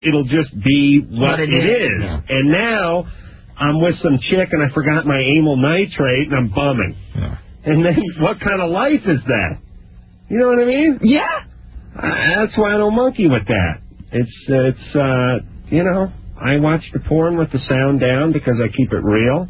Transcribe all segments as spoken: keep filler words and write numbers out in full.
it'll just be what, what it, it is. is. Yeah. And now I'm with some chick and I forgot my amyl nitrate and I'm bumming. Yeah. And then what kind of life is that? You know what I mean? Yeah. Uh, that's why I don't monkey with that. It's, it's uh, you know, I watch the porn with the sound down because I keep it real.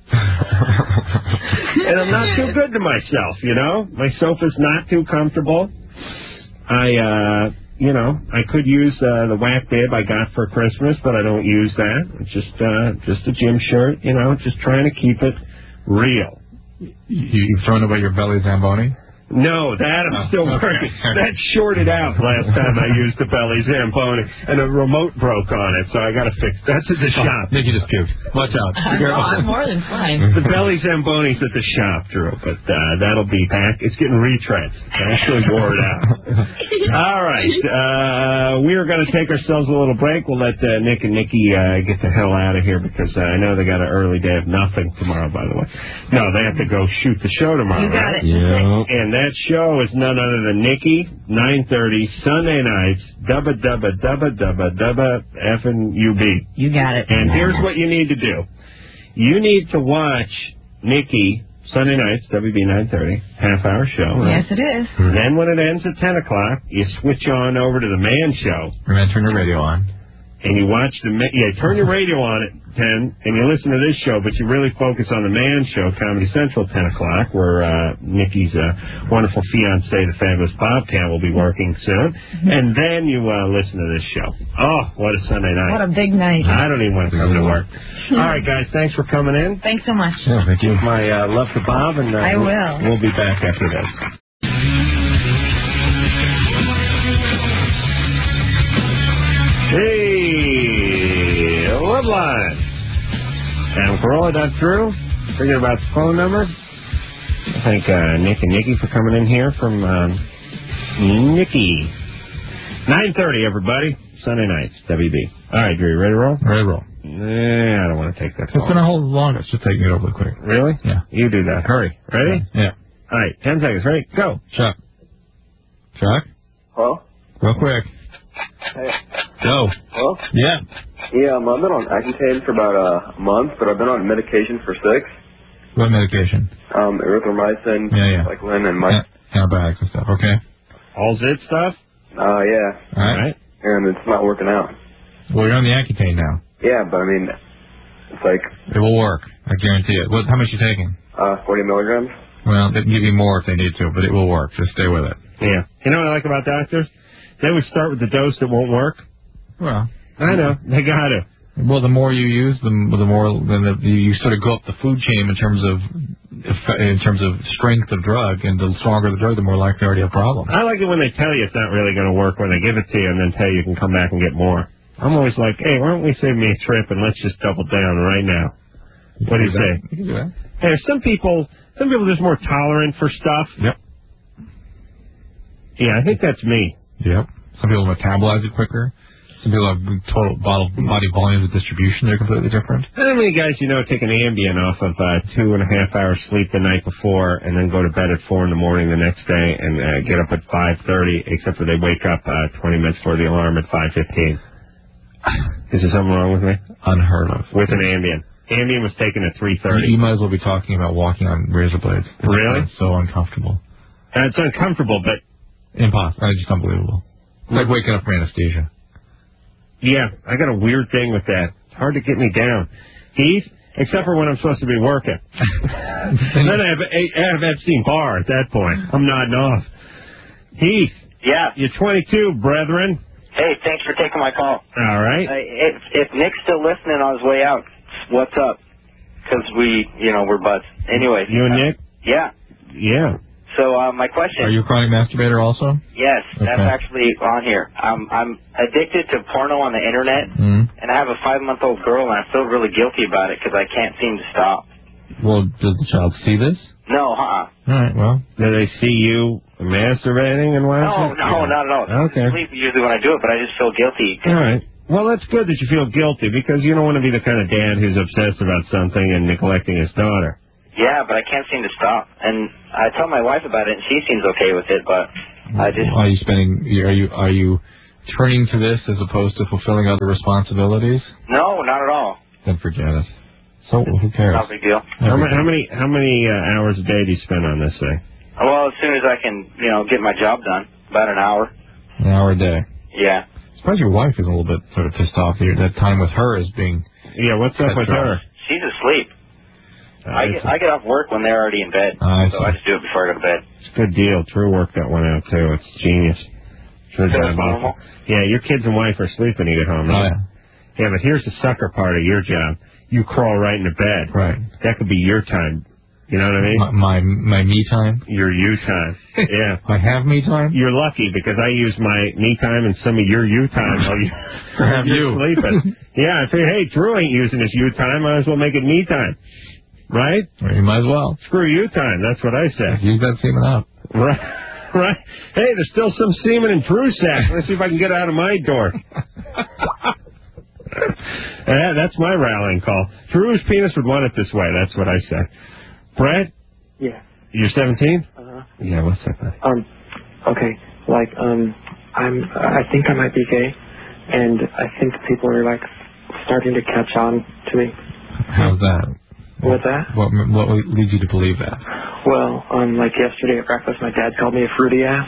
And I'm not too good to myself, you know? My sofa's not too comfortable. I, uh, you know, I could use uh, the whack bib I got for Christmas, but I don't use that. It's just, uh, just a gym shirt, you know, just trying to keep it real. You, you've thrown away your belly Zamboni? No, that I'm oh, still working. okay. That shorted out last time I used the belly Zamboni, and a remote broke on it, so I got to fix. That's at the oh, shop. Nikki just puked. Watch out. No, I'm more than fine. The belly Zamboni's at the shop, Drew, but uh, that'll be back. It's getting retreads. I actually wore it out. All right, uh, we are going to take ourselves a little break. We'll let uh, Nick and Nikki uh, get the hell out of here because uh, I know they got an early day of nothing tomorrow. By the way, no, they have to go shoot the show tomorrow. You got right? it. Yeah. And that show is none other than Nikki, nine thirty, Sunday nights, dubba, dubba, dubba, dubba, dubba, effing U B. You got it. And here's what you need to do. You need to watch Nikki, Sunday nights, W B nine thirty, half-hour show. Right? Yes, it is. Then when it ends at ten o'clock, you switch on over to the Man Show. Remember, turn your radio on. And you watch the, yeah, turn your radio on at ten, and you listen to this show, but you really focus on the Man Show, Comedy Central, ten o'clock, where uh, Nikki's uh, wonderful fiancé, the fabulous Bobcat, will be working soon. And then you uh, listen to this show. Oh, what a Sunday night. What a big night. I don't even want to come to work. All right, guys, thanks for coming in. Thanks so much. Yeah, thank you. My uh, love to Bob, and uh, I will. We'll, we'll be back after this. Hey, Love Line. Adam Carolla, Doctor Drew. Thinking about the phone number. I thank uh, Nick and Nikki for coming in here from um, Nikki. nine thirty, everybody. Sunday nights, W B. All right, Drew, you ready to roll? Ready to roll. Nah, I don't want to take that It's call. going to hold longer. It's just taking it over quick. Really? Yeah. You do that. Hurry. Ready? Yeah. All right, ten seconds. Ready? Go. Chuck. Chuck? Hello? Real quick. Hey. Go. Hello? Yeah. Yeah, um, I've been on Accutane for about a month, but I've been on medication for six. What medication? Um, erythromycin, Yeah, yeah. cyclin, and my... Antibiotics and stuff, okay? All zit stuff? Uh, yeah. All right. right. And it's not working out. Well, you're on the Accutane now. Yeah, but I mean, it's like... It will work. I guarantee it. What? How much are you taking? Uh, forty milligrams. Well, they can give you more if they need to, but it will work. Just stay with it. Yeah. You know what I like about doctors? They would start with the dose that won't work. Well, I know. They got to. Well, the more you use, the, the more then the, you sort of go up the food chain in terms of in terms of strength of drug, and the stronger the drug, the more likely you already have problems. I like it when they tell you it's not really going to work when they give it to you and then tell you you can come back and get more. I'm always like, hey, why don't we save me a trip and let's just double down right now? What do you say? You can do that. Hey, some people, some people are just more tolerant for stuff. Yep. Yeah, I think that's me. Yep. Some people metabolize it quicker. Some people have total bottle, body volumes of distribution. They're completely different. How many guys you know take an Ambien off of uh, two and a half hours sleep the night before and then go to bed at four in the morning the next day and uh, get up at five thirty, except for they wake up uh, twenty minutes before the alarm at five fifteen? Is there something wrong with me? Unheard of. With an Ambien. Ambien was taken at three thirty. You might as well be talking about walking on razor blades. Really? It's so uncomfortable. Uh, it's uncomfortable, but... Impossible. It's just unbelievable. It's like waking up from anesthesia. Yeah, I got a weird thing with that. It's hard to get me down. Heath, except for when I'm supposed to be working. Then I have, I have Epstein-Barr at that point. I'm nodding off. Heath. Yeah. You're twenty-two, brethren. Hey, thanks for taking my call. All right. Uh, if, if Nick's still listening on his way out, what's up? Because we, you know, we're buds. Anyway. You and uh, Nick? Yeah. Yeah. So uh, my question. Are you a chronic masturbator also? Yes, Okay. that's actually on here. Um, I'm addicted to porno on the internet, Mm. and I have a five-month-old girl, and I feel really guilty about it because I can't seem to stop. Well, does the child see this? No, huh? All right, well. Do they see you masturbating and No, watching? no, not at all. Okay. I sleep usually when I do it, but I just feel guilty. All right. Well, that's good that you feel guilty because you don't want to be the kind of dad who's obsessed about something and neglecting his daughter. Yeah, but I can't seem to stop. And I tell my wife about it, and she seems okay with it, but I just... Are you spending, are you, are you turning to this as opposed to fulfilling other responsibilities? No, not at all. Then forget it. So who cares? Not a big deal. How, ma- how many how many uh, hours a day do you spend on this thing? Well, as soon as I can, you know, get my job done, about an hour. An hour a day. Yeah. I suppose your wife is a little bit sort of pissed off here. That time with her is being... Yeah, what's up with her? She's asleep. Uh, I get, I get off work when they're already in bed, I so see. I just do it before I go to bed. It's a good deal. Drew worked that one out, too. It's genius. Sure, So job it's normal? awful. Yeah, your kids and wife are sleeping when you get home. Oh, Right? yeah. Yeah, but here's the sucker part of your job. You crawl right into bed. Right. That could be your time. You know what I mean? My, my, my me time? Your you time. Yeah. I have me time? You're lucky because I use my me time and some of your you time while you, Have you're you. sleeping. Yeah, I figure, hey, Drew ain't using his you time. Might as well make it me time. Right? Well, you might as well. Screw you time. That's what I said. Use that semen up. Right. Right. Hey, there's still some semen in Drew's sack. Let's see if I can get it out of my door. Yeah, that's my rallying call. Drew's penis would want it this way. That's what I say. Brett? Yeah. You're seventeen? Uh-huh. Yeah, what's up, buddy? Um, okay, like, um, I'm, I think I might be gay, and I think people are, like, starting to catch on to me. How's that? What's that? What, what leads you to believe that? Well, um, like yesterday at breakfast, my dad called me a fruity ass.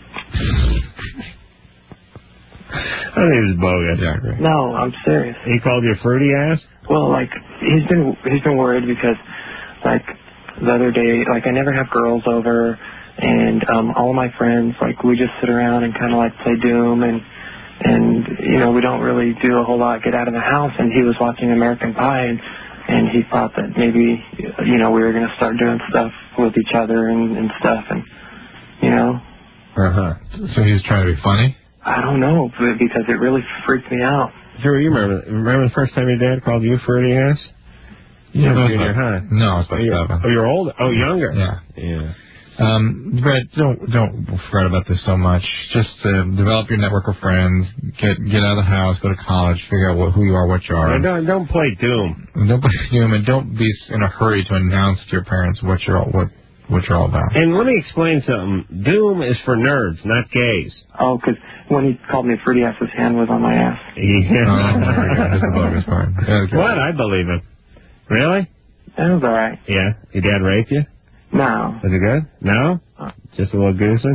I think it was bogus. Yeah, great. No, I'm serious. He called you a fruity ass? Well, like, he's been, he's been worried because, like, the other day, like, I never have girls over, and, um, all of my friends, like, we just sit around and kind of, like, play Doom, and, and, you know, we don't really do a whole lot, get out of the house, and he was watching American Pie, and, and he thought that maybe, you know, we were going to start doing stuff with each other and, and stuff, and, you know. Uh-huh. So he was trying to be funny? I don't know, but because it really freaked me out. Drew, you remember remember the first time your dad called you a fruity ass? Yeah, You were that was junior about- high. No, I was about Oh, you're, seven. oh, you're old? Oh, younger. Yeah. Yeah. Um, Brett, don't don't fret about this so much. Just uh, develop your network of friends. Get get out of the house. Go to college. Figure out what, who you are, what you are. And don't, don't play Doom. And don't be human. Don't be in a hurry to announce to your parents what you're all, what what you're all about. And let me explain something. Doom is for nerds, not gays. Oh, because when he called me a fruity ass, his hand was on my ass. Yeah. Oh, very good. That's the bogus part. Yeah, okay. What? I believe him. Really? That was all right. Yeah. Your dad raped you? No. Was it good? No? Just a little goosey?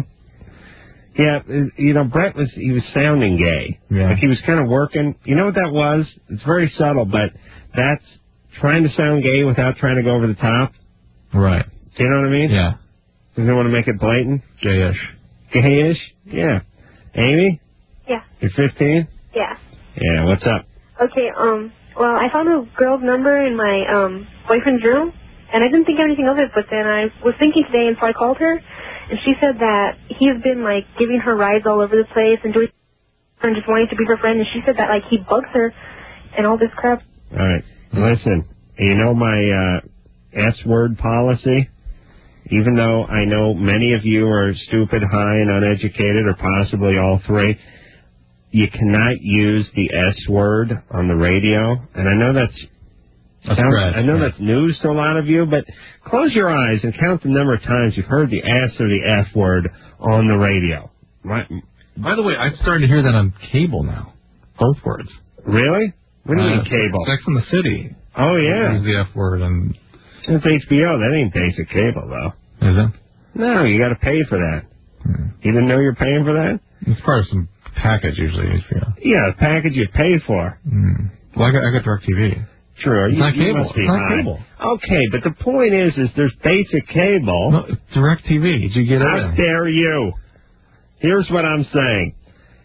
Yeah, you know, Brett was, he was sounding gay. Yeah. Like he was kind of working. You know what that was? It's very subtle, but that's trying to sound gay without trying to go over the top. Right. Do you know what I mean? Yeah. Doesn't want to make it blatant? Gayish. Gayish? Yeah. Amy? Yeah. You're fifteen? Yeah. Yeah, what's up? Okay, um, well, I found a girl's number in my, um, boyfriend's room, and I didn't think anything of it, but then I was thinking today, and so I called her, and she said that he's been, like, giving her rides all over the place and doing and just wanting to be her friend, and she said that, like, he bugs her and all this crap. All right. Listen, you know my uh, S-word policy? Even though I know many of you are stupid, high, and uneducated, or possibly all three, you cannot use the S-word on the radio. And I know that's, That's sounds, correct, I know yeah. that's news to a lot of you, but close your eyes and count the number of times you've heard the S or the F word on the radio. Right? By the way, I'm starting to hear that on cable now. Both words. Really? What do you Uh, mean cable? Sex in the City. Oh, yeah. Use the F word and... It's H B O. That ain't basic cable, though. Is it? No, you got to pay for that. Hmm. You didn't know you're paying for that? It's part of some package usually. H B O. Yeah, a package you pay for. Hmm. Well, I got, I got DirecTV. True. It's you, not you cable. must be It's not high. cable. Okay, but the point is, is there's basic cable. No, it's DirecTV. Did you get How it? dare you? Here's what I'm saying.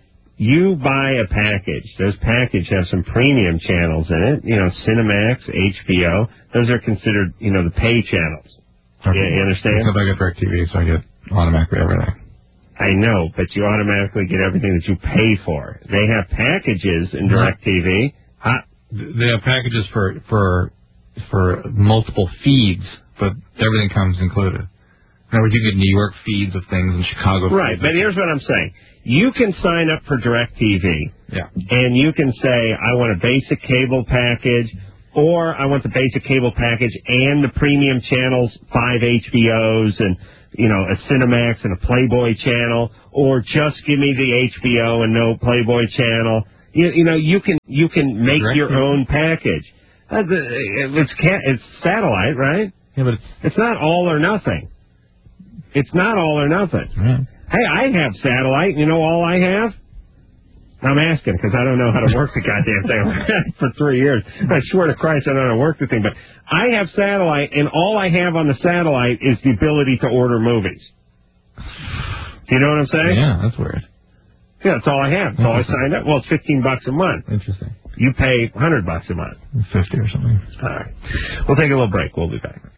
You buy a package. Those packages have some premium channels in it. You know, Cinemax, H B O. Those are considered, you know, the pay channels. Okay. Yeah, you understand? Except I got DirecTV, so I get automatically everything. I know, but you automatically get everything that you pay for. They have packages in DirecTV. Huh? They have packages for for for multiple feeds, but everything comes included. In other words, you get New York feeds of things and Chicago Right, feeds. but here's what I'm saying. You can sign up for DirecTV, Yeah. and you can say, I want a basic cable package, or I want the basic cable package and the premium channels, five H B Os and you know, a Cinemax and a Playboy channel, or just give me the H B O and no Playboy channel. You, you know, you can you can make Direct your to- own package. Uh, the, it's ca- it's satellite, right? Yeah, but it's... It's not all or nothing. It's not all or nothing. Yeah. Hey, I have satellite. You know all I have? I'm asking because I don't know how to work the goddamn thing for three years. I swear to Christ I don't know how to work the thing. But I have satellite, and all I have on the satellite is the ability to order movies. Do you know what I'm saying? Yeah, that's weird. Yeah, that's all I have. That's all I signed up. Well, it's fifteen bucks a month. Interesting. You pay one hundred bucks a month. fifty or something. All right. We'll take a little break. We'll be back.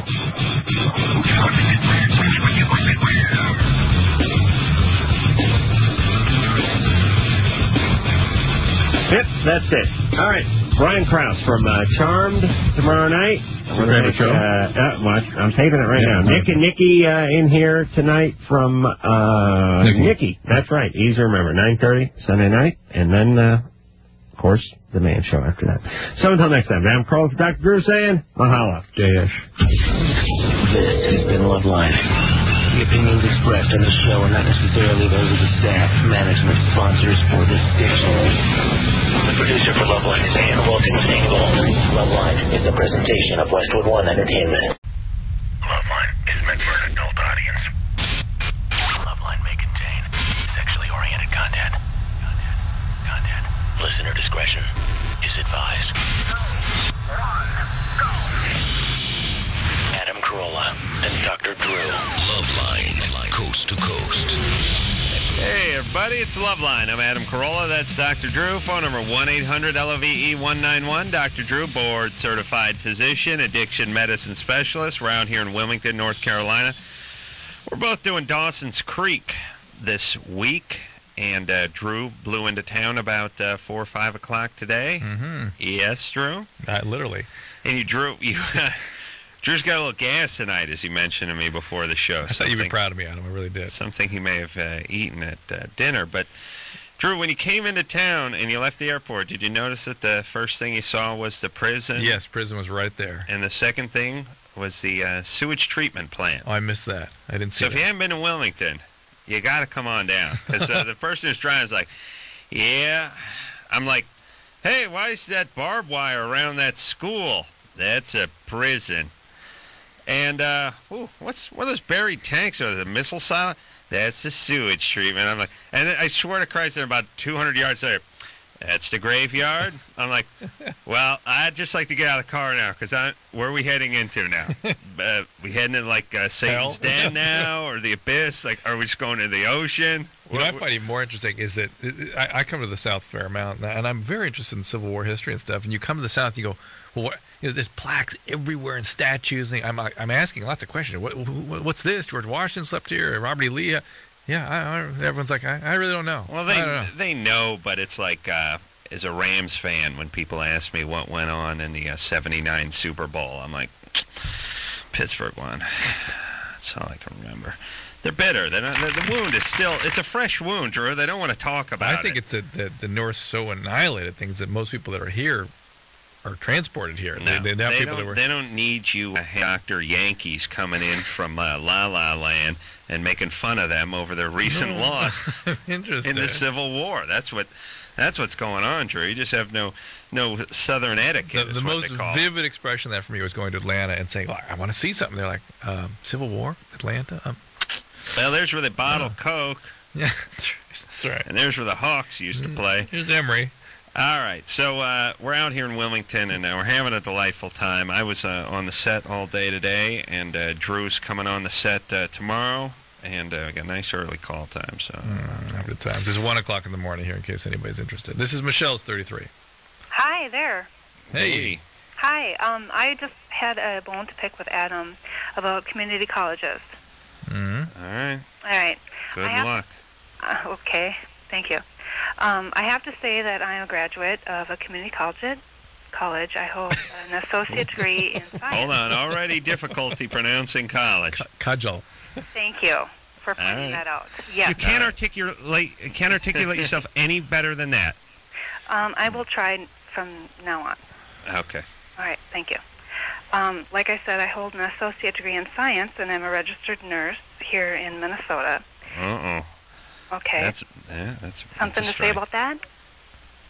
Yep, that's it. All right. Brian Krause from uh, Charmed tomorrow night. Your favorite show? Uh, uh, watch, I'm taping it right Yeah. now. Nick and Nikki uh, in here tonight from uh, Nikki. Nikki. That's right. Easy to remember. nine thirty Sunday night. And then, uh, of course, the Man Show after that. So until next time, I'm Carl, Doctor Drew saying, mahalo. J-ish. This has been Loveline. The opinions expressed on the show are not necessarily those of the staff, management, sponsors, or this station. The producer for Loveline is Ann Wilkins Engel. Loveline is a presentation of Westwood One Entertainment. Loveline is meant for an adult audience. Loveline may contain sexually oriented content. Content. Content. Listener discretion is advised. Adam Carolla and Doctor Drew. Loveline, coast to coast. Hey, everybody, it's Loveline. I'm Adam Carolla. That's Doctor Drew. Phone number one eight hundred L O V E one nine one. Doctor Drew, board-certified physician, addiction medicine specialist. We're out here in Wilmington, North Carolina. We're both doing Dawson's Creek this week, and uh, Drew blew into town about uh, four or five o'clock today. Mm-hmm. Yes, Drew? Uh, literally. And you drew... You, Drew's got a little gas tonight, as he mentioned to me before the show. I thought you'd be proud of me, Adam. I really did. Something he may have uh, eaten at uh, dinner. But, Drew, when you came into town and you left the airport, did you notice that the first thing you saw was the prison? Yes, prison was right there. And the second thing was the uh, sewage treatment plant. Oh, I missed that. I didn't see So that. if you haven't been to Wilmington, you got to come on down. Because uh, the person who's driving is like, yeah. I'm like, hey, why is that barbed wire around that school? That's a prison. And, uh, ooh, what's, what are those buried tanks? Are the missile silent? That's the sewage treatment. I'm like, and I swear to Christ, they're about two hundred yards there. That's the graveyard? I'm like, well, I'd just like to get out of the car now, because where are we heading into now? uh, we heading to, like, uh, Satan's Hell? Den now, or the abyss? Like, are we just going to the ocean? What I find even more interesting is that I, I come to the South a fair amount, and I'm very interested in Civil War history and stuff. And you come to the South, you go, well, what, you know, there's plaques everywhere and statues. And I'm I'm asking lots of questions. What, what what's this? George Washington slept here. Robert E. Lee. Yeah, I, I, everyone's like, I, I really don't know. Well, I they don't know. they know, but it's like uh, as a Rams fan, when people ask me what went on in the uh, seventy-nine Super Bowl, I'm like, Pittsburgh won. That's all I can remember. They're bitter. They're not, the, the wound is still, it's a fresh wound, Drew. They don't want to talk about it. I think it's that the, the North so annihilated things that most people that are here are transported here. No, they, they, have they, people don't, that were, they don't need you, uh, Doctor Yankees, coming in from uh, La La Land and making fun of them over their recent loss Interesting. in the Civil War. That's what that's what's going on, Drew. You just have no no Southern etiquette. The, is the what most they call it. vivid expression of that for me was going to Atlanta and saying, well, I want to see something. They're like, um, Civil War, Atlanta? Um, Well, there's where they bottle Oh. Coke. yeah, that's right. That's right. And there's where the Hawks used to play. Here's Emory. All right, so uh, we're out here in Wilmington, and uh, we're having a delightful time. I was uh, on the set all day today, and uh, Drew's coming on the set uh, tomorrow, and uh, we got a nice early call time. So, Mm, have good times. It's one o'clock in the morning here, in case anybody's interested. This is Michelle's thirty-three. Hi there. Hey. Hi. Um, I just had a bone to pick with Adam about community colleges. Mm-hmm. All right. All right. Good I have- luck. Uh, okay. Thank you. Um, I have to say that I am a graduate of a community college. College. I hold an associate degree in science. Hold on. Already difficulty pronouncing college. Cudgel. Thank you for pointing right. that out. Yes. You can't articulate can't articulate yourself any better than that. Um, I will try from now on. Okay. All right. Thank you. Um, like I said, I hold an associate degree in science, and I'm a registered nurse here in Minnesota. Uh-oh. Okay. That's, yeah, that's Something that's to say about that?